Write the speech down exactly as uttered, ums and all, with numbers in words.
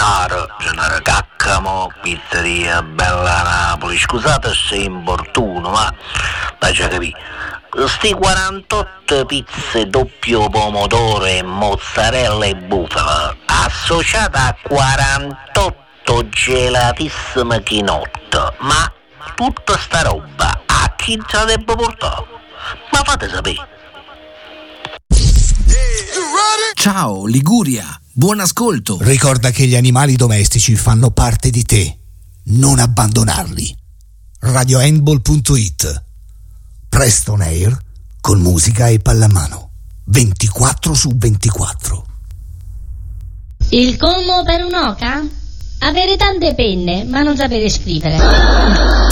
Gennaro, Gennaro Caccamo, pizzeria Bella Napoli. Scusate se importuno, ma dai già capì. Sti quarantotto pizze doppio pomodoro e mozzarella e bufala associata a quarantotto gelatissime chinotte. Ma tutta sta roba a chi ce la debbo portare? Ma fate sapere. Ciao Liguria, buon ascolto. Ricorda che gli animali domestici fanno parte di te. Non abbandonarli. radiohandball punto it. Preston Air con musica e pallamano. ventiquattro su ventiquattro. Il colmo per un'oca? Avere tante penne ma non sapere scrivere.